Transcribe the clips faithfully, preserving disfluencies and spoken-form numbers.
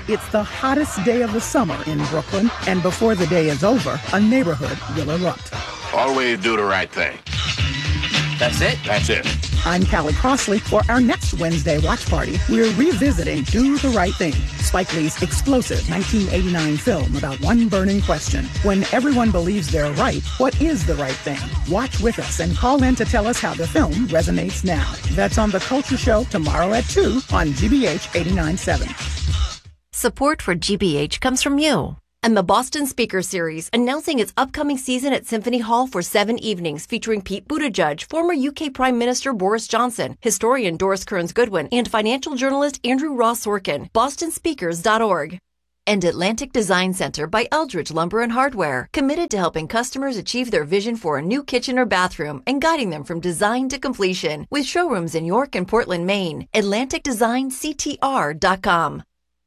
It's the hottest day of the summer in Brooklyn, and before the day is over, a neighborhood will erupt. Always do the right thing. That's it? That's it. I'm Callie Crossley. For our next Wednesday watch party, we're revisiting Do the Right Thing, Spike Lee's explosive nineteen eighty-nine film about one burning question. When everyone believes they're right, what is the right thing? Watch with us and call in to tell us how the film resonates now. That's on The Culture Show tomorrow at two on G B H eighty-nine point seven. Support for G B H comes from you and the Boston Speaker Series, announcing its upcoming season at Symphony Hall for seven evenings featuring Pete Buttigieg, former U K Prime Minister Boris Johnson, historian Doris Kearns-Goodwin, and financial journalist Andrew Ross Sorkin. boston speakers dot org. And Atlantic Design Center by Eldridge Lumber and Hardware, committed to helping customers achieve their vision for a new kitchen or bathroom and guiding them from design to completion. With showrooms in York and Portland, Maine. Atlantic Design C T R dot com.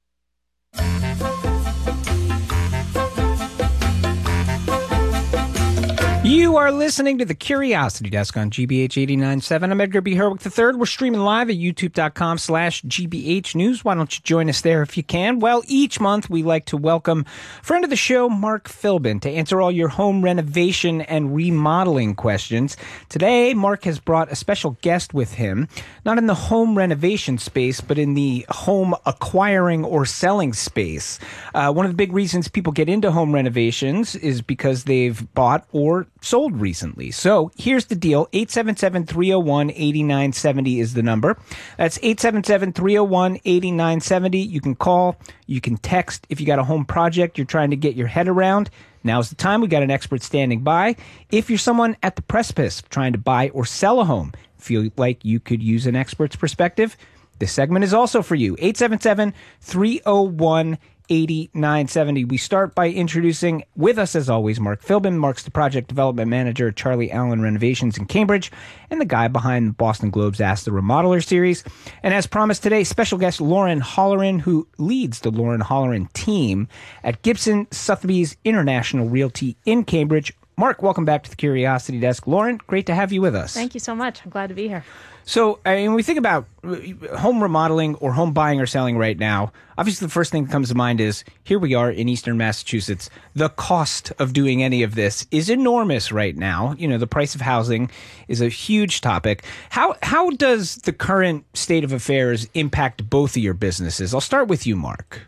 You are listening to the Curiosity Desk on G B H eighty-nine point seven. I'm Edgar B. Herwick the third. We're streaming live at youtube.com slash GBH News. Why don't you join us there if you can? Well, each month we like to welcome friend of the show, Mark Philbin, to answer all your home renovation and remodeling questions. Today, Mark has brought a special guest with him, not in the home renovation space, but in the home acquiring or selling space. Uh, one of the big reasons people get into home renovations is because they've bought or sold recently. So here's the deal. eight seven seven, three oh one, eight nine seven oh is the number. That's eight seven seven, three oh one, eight nine seven oh. You can call, you can text if you got a home project you're trying to get your head around. Now's the time. We got an expert standing by. If you're someone at the precipice of trying to buy or sell a home, feel like you could use an expert's perspective, this segment is also for you. eight seven seven, three oh one, eight nine seven oh. We start by introducing, with us as always, Mark Philbin. Mark's the project development manager at Charlie Allen Renovations in Cambridge and the guy behind the Boston Globe's Ask the Remodeler series. And as promised today, special guest Lauren Holleran, who leads the Lauren Holleran team at Gibson Sotheby's International Realty in Cambridge. Mark, welcome back to the Curiosity Desk. Lauren, great to have you with us. Thank you so much. I'm glad to be here. So, I mean, when we think about home remodeling or home buying or selling right now, obviously the first thing that comes to mind is here we are in Eastern Massachusetts. The cost of doing any of this is enormous right now. You know, the price of housing is a huge topic. How how does the current state of affairs impact both of your businesses? I'll start with you, Mark.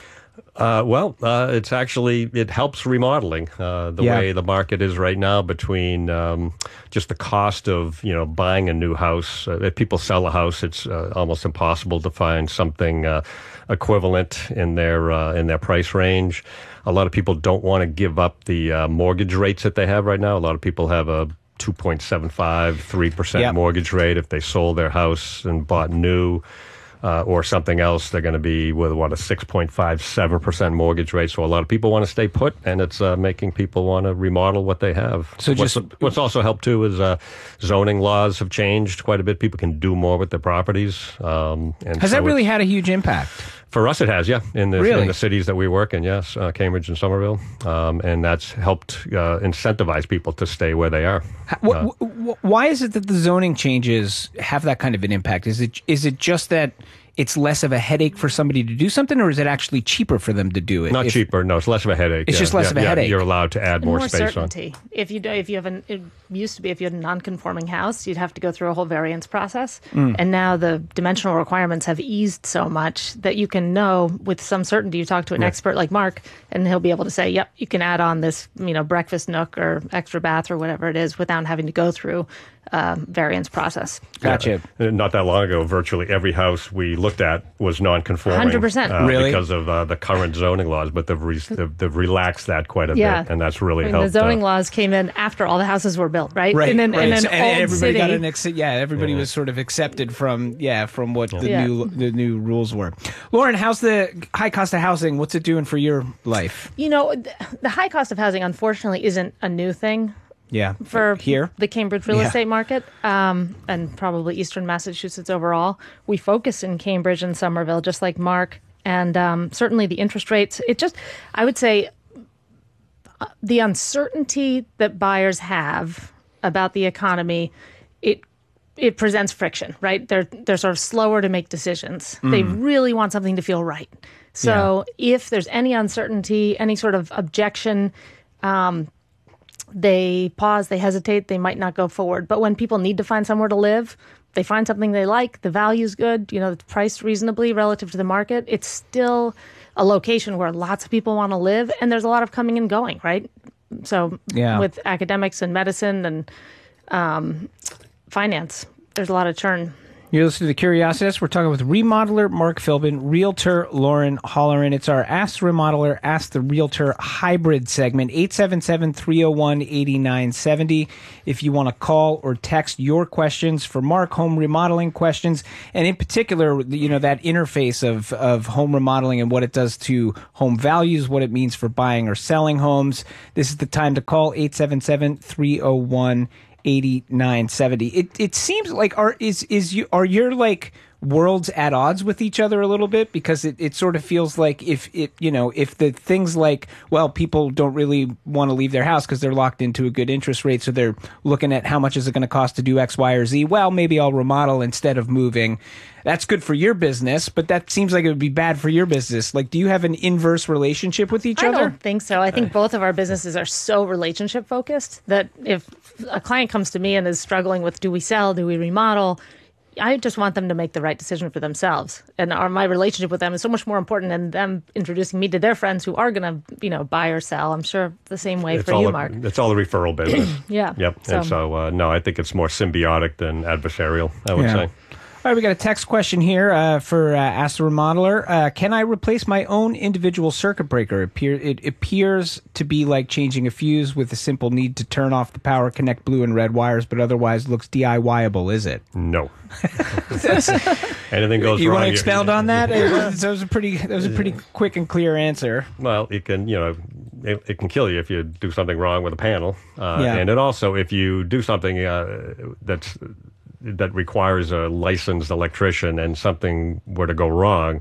Uh, well, uh, it's actually, it helps remodeling, uh, the Yeah. way the market is right now between um, just the cost of, you know, buying a new house. Uh, if people sell a house, it's uh, almost impossible to find something uh, equivalent in their uh, in their price range. A lot of people don't want to give up the uh, mortgage rates that they have right now. A lot of people have a two point seven five, three percent Yep. mortgage rate. If they sold their house and bought new, Uh, or something else, they're going to be with what, a six point five seven percent mortgage rate. So a lot of people want to stay put, and it's uh, making people want to remodel what they have. So what's, just what's also helped too is uh, zoning laws have changed quite a bit. People can do more with their properties. Um, and Has so that really it's- had a huge impact? For us, it has, yeah. In the Really? in the cities that we work in, yes, uh, Cambridge and Somerville, um, and that's helped uh, incentivize people to stay where they are. How- wh- wh- why is it that the zoning changes have that kind of an impact? Is it is it just that it's less of a headache for somebody to do something, or is it actually cheaper for them to do it? Not If- cheaper, no. It's less of a headache. It's yeah, just less yeah, of a yeah, headache. You're allowed to add And more, more space certainty. If you do, if you have an, it used to be if you had a non-conforming house, you'd have to go through a whole variance process. Mm. And now the dimensional requirements have eased so much that you can know with some certainty. You talk to an Yeah. expert like Mark, and he'll be able to say, "Yep, you can add on this, you know, breakfast nook or extra bath or whatever it is," without having to go through um, variance process. Gotcha. Yeah. Not that long ago, virtually every house we looked at was non-conforming. one hundred percent. Uh, Really? Because of uh, the current zoning laws, but they've, re- they've, they've relaxed that quite a Yeah. bit, and that's really I mean, helped. the zoning uh, laws came in after all the houses were built, right? Right, And then, right. and then So- old everybody city. got an ex- yeah, everybody Yeah. was sort of accepted from yeah from what the Yeah. new the new rules were. Lauren, how's the high cost of housing? What's it doing for your life? You know, th- the high cost of housing, unfortunately, isn't a new thing Yeah, for here. the Cambridge real Yeah. estate market, um, and probably Eastern Massachusetts overall. We focus in Cambridge and Somerville, just like Mark, and um, certainly the interest rates. It just, I would say, uh, the uncertainty that buyers have about the economy, it it presents friction, right? They're they're sort of slower to make decisions. They really want something to feel right. So yeah. if there's any uncertainty, any sort of objection, um, they pause, they hesitate, they might not go forward. But when people need to find somewhere to live, they find something they like, the value's good, you know, it's priced reasonably relative to the market, it's still a location where lots of people want to live, and there's a lot of coming and going, right? So yeah. with academics and medicine and um, finance, there's a lot of churn. You're listening to The Curiosity Desk. We're talking with remodeler Mark Philbin, realtor Lauren Holleran. It's our Ask the Remodeler, Ask the Realtor hybrid segment, eight seven seven, three oh one, eight nine seven oh. If you want to call or text your questions for Mark, home remodeling questions, and in particular, you know, that interface of, of home remodeling and what it does to home values, what it means for buying or selling homes, this is the time to call, eight seven seven, three oh one, eighty-nine seventy. It it seems like are is is you are your like worlds at odds with each other a little bit, because it, it sort of feels like if it you know if the things like, well, people don't really want to leave their house because they're locked into a good interest rate, so they're looking at how much is it going to cost to do X, Y, or Z. Well, maybe I'll remodel instead of moving. That's good for your business, but that seems like it would be bad for your business. Like, do you have an inverse relationship with each I other? I don't think so. I think both of our businesses are so relationship focused that if a client comes to me and is struggling with, do we sell, do we remodel, I just want them to make the right decision for themselves. And our, my relationship with them is so much more important than them introducing me to their friends who are going to, you know, buy or sell. I'm sure the same way it's for you, a, Mark. It's all a referral business. yeah. Yep. So. And so, uh, no, I think it's more symbiotic than adversarial, I would yeah. say. All right, we got a text question here uh, for uh, Ask the Remodeler. Uh, can I replace my own individual circuit breaker? It, appear, it appears to be like changing a fuse with a simple need to turn off the power, connect blue and red wires, but otherwise looks DIY-able, is it? No. Anything goes you wrong. You want to expound on that? That was a pretty, that was a pretty quick and clear answer. Well, it can, you know, it, it can kill you if you do something wrong with a panel. Uh, yeah. And it also, if you do something uh, that's... that requires a licensed electrician and something were to go wrong,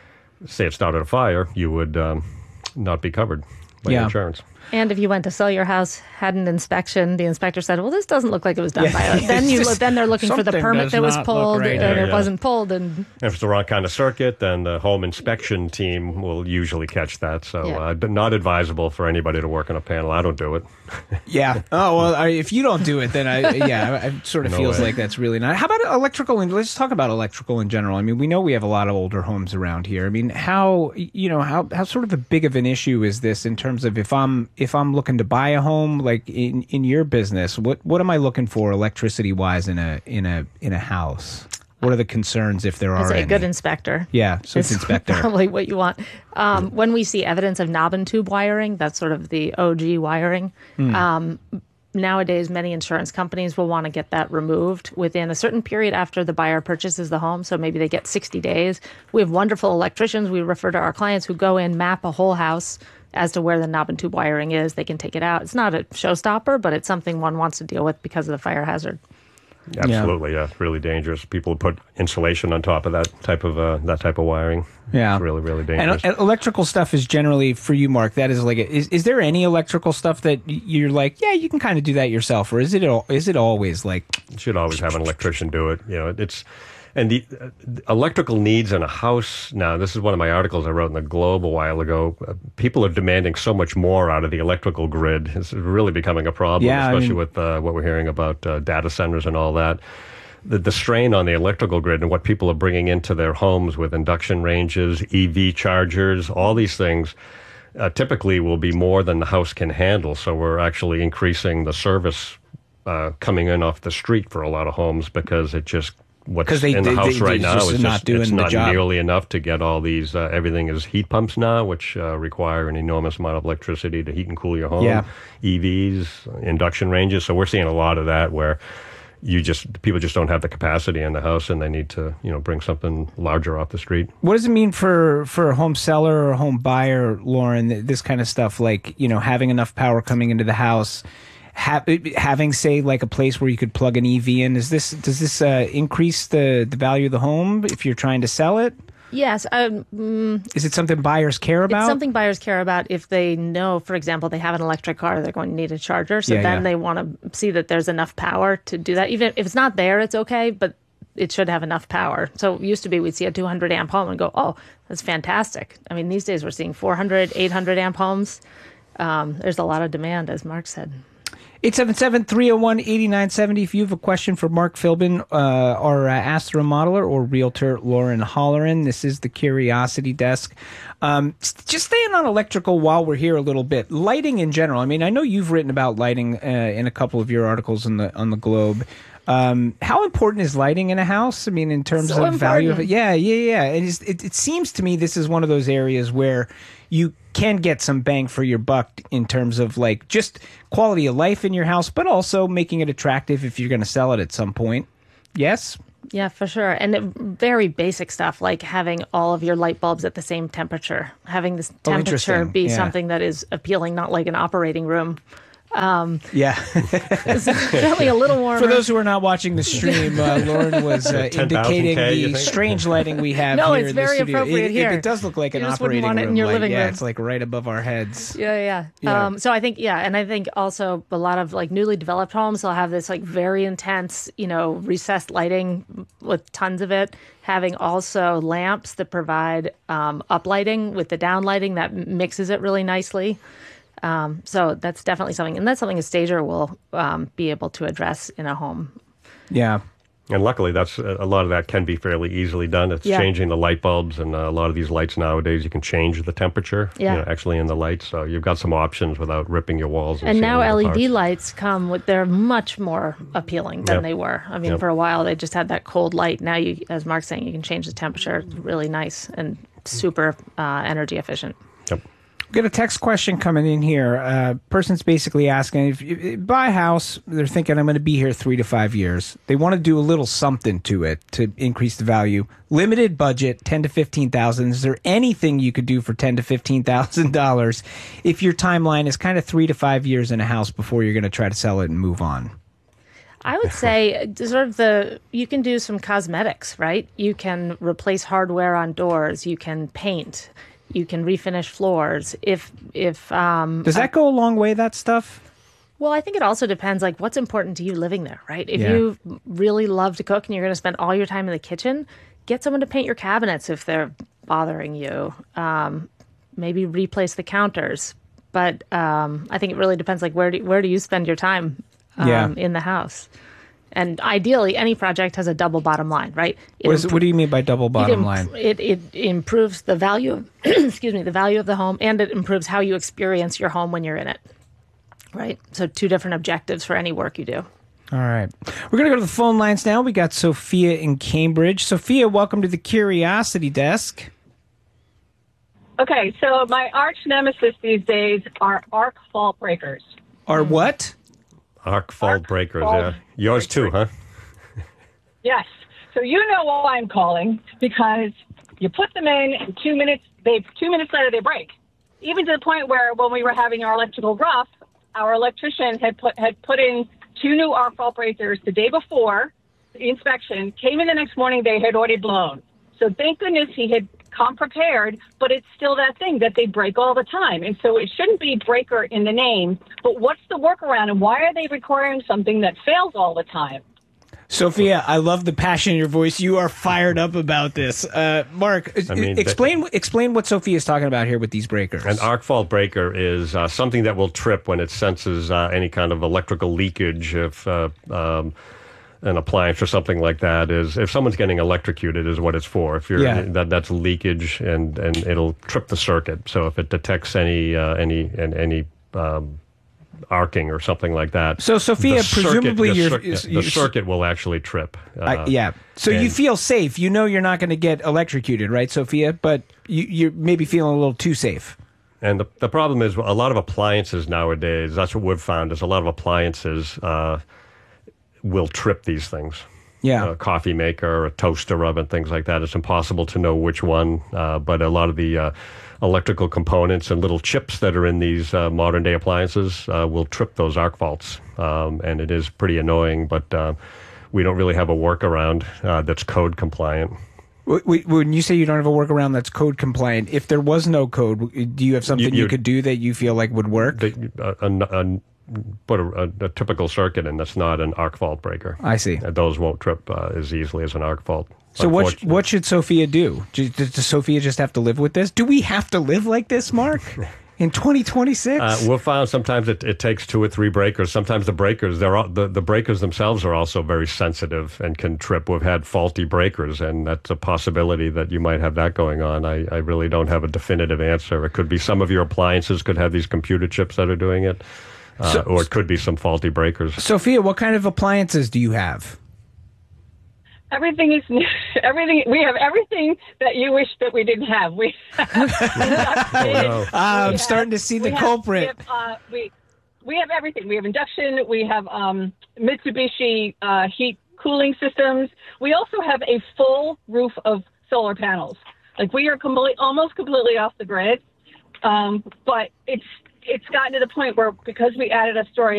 say it started a fire, you would um, not be covered by yeah. insurance. And if you went to sell your house, had an inspection, the inspector said, well, this doesn't look like it was done yeah. by us. Then, you, then they're looking for the permit that was pulled, right and there, it yeah. wasn't pulled. And, and if it's the wrong kind of circuit, then the home inspection team will usually catch that. So yeah. uh, not advisable for anybody to work on a panel. I don't do it. yeah. Oh, well, I, if you don't do it, then I, yeah, it sort of no feels way. like that's really not. How about electrical? And let's talk about electrical in general. I mean, we know we have a lot of older homes around here. I mean, how, you know, how, how sort of a big of an issue is this in terms of if I'm, if I'm looking to buy a home, like in, in your business, what what am I looking for electricity wise in a in a in a house? What are the concerns if there I'd are say any? A good inspector. Yeah, so it's inspector. Probably what you want. Um, when we see evidence of knob and tube wiring, that's sort of the O G wiring. Mm. Um, nowadays, many insurance companies will want to get that removed within a certain period after the buyer purchases the home. So maybe they get sixty days. We have wonderful electricians. We refer to our clients who go in, map a whole house as to where the knob and tube wiring is. They can take it out. It's not a showstopper, but it's something one wants to deal with because of the fire hazard. Absolutely, yeah. yeah. Really dangerous. People put insulation on top of that type of uh, that type of wiring. Yeah. It's really, really dangerous. And, and electrical stuff is generally, for you, Mark, that is like, a, is, is there any electrical stuff that you're like, yeah, you can kind of do that yourself? Or is it is it always like... You should always have an electrician do it. You know, it's... And the, uh, the electrical needs in a house now, this is one of my articles I wrote in the Globe a while ago. Uh, people are demanding so much more out of the electrical grid. It's really becoming a problem, yeah, especially I mean, with uh, what we're hearing about uh, data centers and all that. The, the strain on the electrical grid and what people are bringing into their homes with induction ranges, E V chargers, all these things uh, typically will be more than the house can handle. So we're actually increasing the service uh, coming in off the street for a lot of homes because it just... What's they, in the they, house they, right now just is not just doing it's the not job. nearly enough to get all these. Uh, everything is heat pumps now, which uh, require an enormous amount of electricity to heat and cool your home. Yeah. E Vs, induction ranges. So we're seeing a lot of that where you just people just don't have the capacity in the house, and they need to you know bring something larger off the street. What does it mean for for a home seller or a home buyer, Lauren? This kind of stuff, like you know, having enough power coming into the house. Ha- having, say, like a place where you could plug an E V in, is this does this uh, increase the, the value of the home if you're trying to sell it? Yes. Um, mm, is it something buyers care about? It's something buyers care about if they know, for example, they have an electric car, they're going to need a charger. So yeah, then yeah. they want to see that there's enough power to do that. Even if it's not there, it's okay. But it should have enough power. So it used to be we'd see a two hundred amp home and go, oh, that's fantastic. I mean, these days we're seeing four hundred, eight hundred amp homes. Um, there's a lot of demand, as Mark said. eight seven seven, three oh one, eight nine seven oh if you have a question for Mark Philbin, uh, our uh, Astro modeler, or realtor Lauren Holleran. This is the Curiosity Desk. Um, just staying on electrical while we're here a little bit. Lighting in general. I mean, I know you've written about lighting uh, in a couple of your articles on the on the Globe. Um, how important is lighting in a house? I mean, in terms So of important. value of it. Yeah, yeah, yeah. It, is, it, it seems to me this is one of those areas where you can get some bang for your buck in terms of like just quality of life in your house, but also making it attractive if you're going to sell it at some point. Yes? Yeah, for sure. And it, very basic stuff like having all of your light bulbs at the same temperature, having this Oh, temperature interesting. be Yeah. something that is appealing, not like an operating room. Yeah. It's certainly a little warmer. For those who are not watching the stream, uh, Lauren was uh, ten thousand indicating K, you the think? strange lighting we have No, here it's in the very studio. appropriate it, it- here. It does look like You an just wouldn't operating want it in room. your light. living yeah, room. it's like right above our heads. Yeah, yeah. Yeah. Um, so I think, yeah, and I think also a lot of like newly developed homes will have this like very intense, you know, recessed lighting with tons of it. Having also lamps that provide um, uplighting with the downlighting that mixes it really nicely. Um, so that's definitely something, and that's something a stager will um, be able to address in a home. Yeah. And luckily, that's a lot of that can be fairly easily done. It's Yeah. changing the light bulbs, and uh, a lot of these lights nowadays, you can change the temperature, Yeah. you know, actually in the lights. So you've got some options without ripping your walls. And, And now ceilings L E D apart. lights come with, they're much more appealing than Yep. they were. I mean, Yep. for a while they just had that cold light. Now you, as Mark's saying, you can change the temperature. It's really nice and super uh, energy efficient. Yep. Got a text question coming in here. Uh, person's basically asking if you buy a house, they're thinking I'm going to be here three to five years. They want to do a little something to it to increase the value. Limited budget, ten to fifteen thousand. Is there anything you could do for ten to fifteen thousand dollars if your timeline is kind of three to five years in a house before you're going to try to sell it and move on? I would say sort of the you can do some cosmetics, right? You can replace hardware on doors. You can paint. You can refinish floors. If if um, Does that go a long way? That stuff. well, I think it also depends like what's important to you living there, right? If Yeah. you really love to cook and you're going to spend all your time in the kitchen, get someone to paint your cabinets if they're bothering you. Um, maybe replace the counters. But um, I think it really depends like where do where do you spend your time um, Yeah. in the house? And ideally, any project has a double bottom line, right? It What, is, imp- what do you mean by double it bottom imp- line? It, it improves the value of, excuse me, the value of the home, and it improves how you experience your home when you're in it, right? So two different objectives for any work you do. All right. We're going to go to the phone lines now. We got Sophia in Cambridge. Sophia, welcome to the Curiosity Desk. Okay, so my arch nemesis these days are arc fault breakers. Or what? Arc fault Arc breakers, fault yeah. Yours too, huh? Yes. So you know why I'm calling, because you put them in, and two minutes, they two minutes later they break. Even to the point where when we were having our electrical rough, our electrician had put had put in two new arc fault breakers the day before the inspection. Came in the next morning, they had already blown. So thank goodness he had come prepared, but it's still that thing that they break all the time. And so it shouldn't be breaker in the name, but what's the workaround, and why are they requiring something that fails all the time? Sophia, I love the passion in your voice. You are fired up about this. Uh, Mark, I mean, explain explain what Sophia is talking about here with these breakers. An arc fault breaker is uh, something that will trip when it senses uh, any kind of electrical leakage. If uh, um, an appliance or something like that is, if someone's getting electrocuted, is what it's for. If you're Yeah. that that's leakage, and, and it'll trip the circuit. So if it detects any uh, any and any um, arcing or something like that. So, Sophia, the circuit- presumably the, you're- cir- is- the you're- circuit will actually trip. Uh, I, yeah. So you and- feel safe. You know you're not going to get electrocuted, right, Sophia? But you, you're maybe feeling a little too safe. And the, the problem is a lot of appliances nowadays, that's what we've found, is a lot of appliances uh, will trip these things. Yeah. A coffee maker, a toaster oven, things like that. It's impossible to know which one, uh, but a lot of the uh, electrical components and little chips that are in these uh, modern day appliances uh, will trip those arc faults. Um, and it is pretty annoying, but uh, we don't really have a workaround uh, that's code compliant. W- w- When you say you don't have a workaround that's code compliant, if there was no code, w- do you have something you, you- could do that you feel like would work? The, a, a, a put a, a, a typical circuit in that's not an arc fault breaker. I see. And those won't trip uh, as easily as an arc fault. So what what should Sophia do? Does, does Sophia just have to live with this? Do we have to live like this, Mark? In twenty twenty-six? Uh, we've found sometimes it, it takes two or three breakers. Sometimes the breakers, they're all, the, the breakers themselves are also very sensitive and can trip. We've had faulty breakers, and that's a possibility that you might have that going on. I, I really don't have a definitive answer. It could be some of your appliances could have these computer chips that are doing it, uh, so, or it could be some faulty breakers. Sophia, what kind of appliances do you have? Everything is new. Everything we have everything that you wish that we didn't have. We. oh, no. uh, I'm have, starting to see the we culprit. Have, we, have, uh, we we have everything. We have induction. We have um, Mitsubishi uh, heat cooling systems. We also have a full roof of solar panels. Like we are complete, almost completely off the grid, um, but it's it's gotten to the point where because we added a story